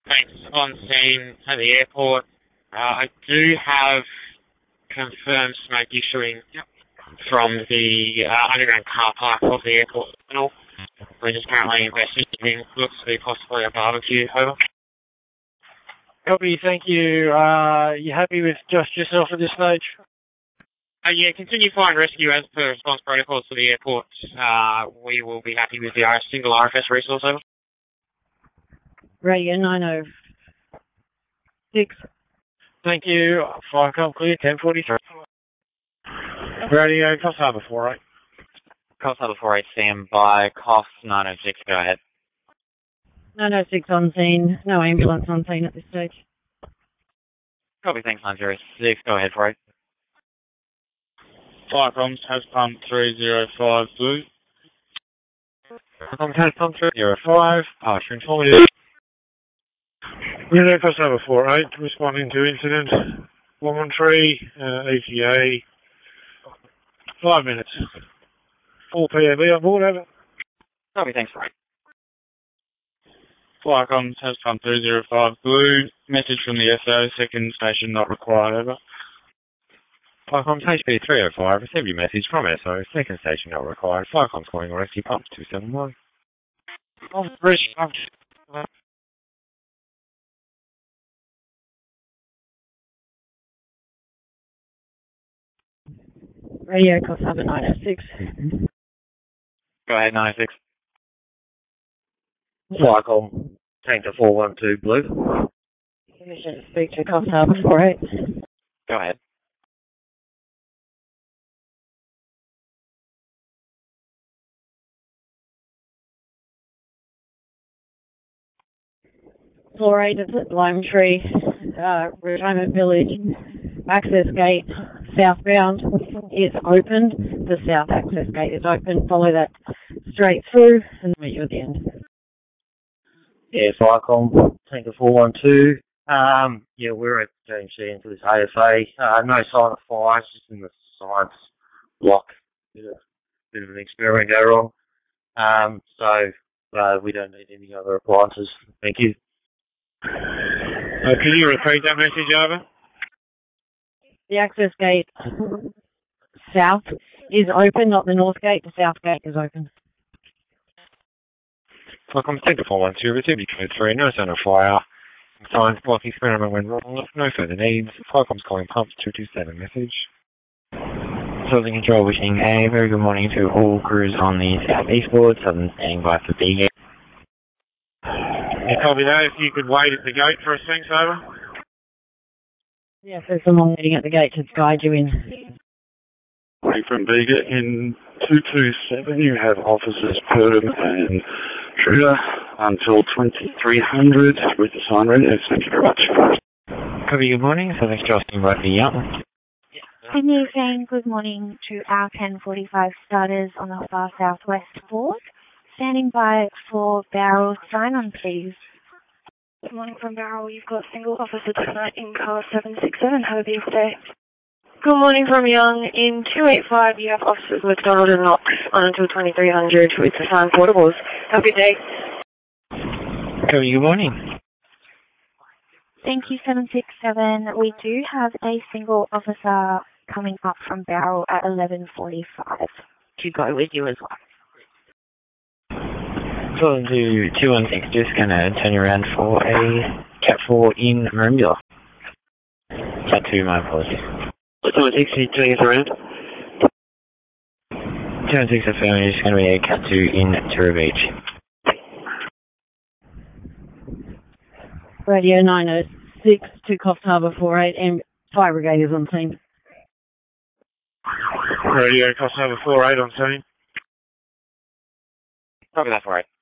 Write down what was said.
Thanks. On scene at the airport. I do have confirmed smoke issuing from the underground car park of the airport terminal. We're just currently investigating. Looks to be possibly a barbecue. Over. Copy, thank you. You happy with just yourself at this stage? Yeah, continue fire and rescue as per response protocols to the airport. We will be happy with the single RFS resource. Over. Radio 906. Thank you. Fire come clear, 1043. Radio, Coffs Harbour 48. Coffs Harbour 48, stand by. Coffs 906, go ahead. 906 on scene. No ambulance on scene at this stage. Copy, thanks, 906. Go ahead, for it. Fire comms has pump 305 blue. Comms has pump 305. Partial informative. Radio Coffs Harbour 48, responding to incident 113, ETA, 5 minutes. 4 PAB on board, over. Copy, thanks, for it. Fire comms has pump 305 blue. Message from the SO, second station not required, over. Fire comms HP 305, received your message from SO, second station not required. Fire comms calling rescue pump 271. Radio Coffs Harbour 906. Go ahead, 906. Fire call, Tanker 412 blue. Permission to speak to Coffs Harbour 48. Go ahead. Floor 8 is at Lime Tree, Retirement Village, access gate southbound is open. The south access gate is open. Follow that straight through and meet you at the end. Yeah, Firecom, Tanker 412. Yeah, we're at JMC into this AFA. No sign of fire, it's just in the science block. Bit of an experiment go wrong. So we don't need any other appliances. Thank you. Can you repeat that message, over? The access gate south is open, not the north gate. The south gate is open. Welcome to Tanker 412, received code 3, no sign of fire. Science block experiment went wrong, no further needs. Firecom's calling pumps 227 message. Southern Control wishing a very good morning to all crews on the southeast board. Southern standing by for B. Yeah, copy that. If you could wait at the gate for us, thanks, over. Yes, there's someone waiting at the gate to guide you in. From Bega in 227, you have officers Perm and Truder until 2300 with the sign ready. Thank you very much. Copy, good morning. Southern Control standing by for Young. And you're saying good morning to our 1045 starters on the far southwest board. Standing by for Barrel. Sign on, please. Good morning from Barrel. You've got single officer tonight in car 767. Have a beautiful day. Good morning from Young. In 285, you have officers McDonald and Knox on until 2300 with the sign portables. Have a good day. Copy, good morning. Thank you, 767. We do have a single officer coming up from Barrel at 11:45 to go with you as well. Calling to 216, just going to turn you around for a Cat 4 in Merimbula. Cat 2, my apologies. 216, turning us around. 216, the family is going to be a Cat 2 in Tura Beach. Radio 906 to Coffs Harbour 48 and fire brigade is on scene. Radio Coffs Harbour 48 on scene. Copy that, 48.